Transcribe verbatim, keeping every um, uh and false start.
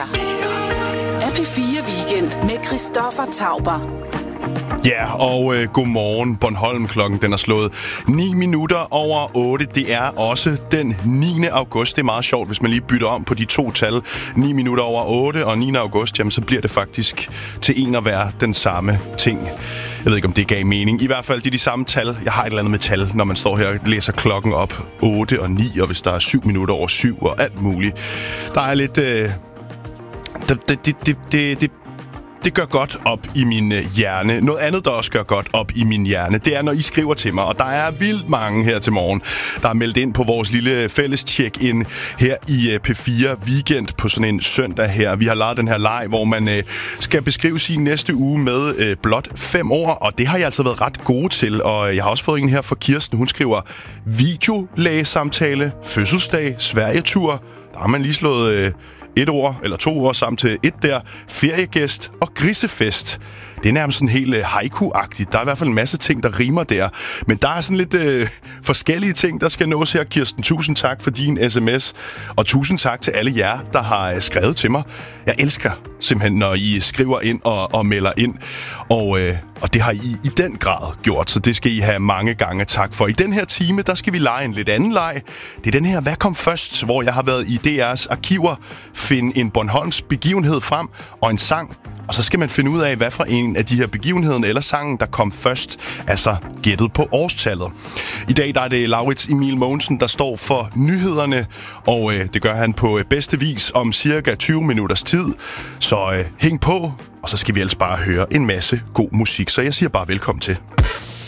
er P fire Weekend med Christoffer Tauber. Ja, og øh, godmorgen. Bornholm, klokken den er slået ni minutter over otte. Det er også den niende august. Det er meget sjovt, hvis man lige bytter om på de to tal. ni minutter over otte og niende august, jamen så bliver det faktisk til en at være den samme ting. Jeg ved ikke, om det gav mening. I hvert fald, det er de samme tal. Jeg har et eller andet med tal, når man står her og læser klokken op. otte og ni, og hvis der er syv minutter over syv og alt muligt. Der er lidt... Øh, det, det, det, det, det, det Det gør godt op i min hjerne. Noget andet, der også gør godt op i min hjerne, det er, når I skriver til mig. Og der er vildt mange her til morgen, der er meldt ind på vores lille fælles check-in her i P fire Weekend på sådan en søndag her. Vi har lavet den her leg, hvor man skal beskrive sin næste uge med blot fem ord. Og det har jeg altså været ret gode til. Og jeg har også fået en her fra Kirsten. Hun skriver videolægesamtale, fødselsdag, Sverigetur. Der har man lige slået... Et ord, eller to ord sammen til et der. Feriegæst og grisefest. Det er nærmest sådan helt øh, haiku-agtigt. Der er i hvert fald en masse ting, der rimer der. Men der er sådan lidt øh, forskellige ting, der skal nås her. Kirsten, tusind tak for din sms. Og tusind tak til alle jer, der har øh, skrevet til mig. Jeg elsker simpelthen, når I skriver ind og, og melder ind. Og, øh, og det har I i den grad gjort, så det skal I have mange gange tak for. I den her time, der skal vi lege en lidt anden leg. Det er den her, hvad kom først? Hvor jeg har været i D R's arkiver, finde en Bornholms begivenhed frem og en sang. Og så skal man finde ud af, hvad for en af de her begivenheder eller sangen, der kom først, altså gættet på årstallet. I dag der er det Laurits Emil Mogensen, der står for nyhederne, og øh, det gør han på øh, bedste vis om cirka tyve minutters tid. Så øh, hæng på, og så skal vi ellers bare høre en masse god musik. Så jeg siger bare velkommen til.